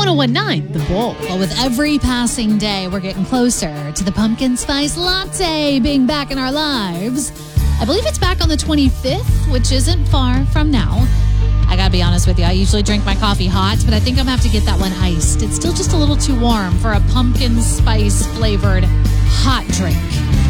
1019 The Bull. Well, with every passing day, we're getting closer to the pumpkin spice latte being back in our lives. I believe it's back on the 25th, which isn't far from now. I gotta be honest with you, I usually drink my coffee hot, but I think I'm gonna have to get that one iced. It's still just a little too warm for a pumpkin spice flavored hot drink.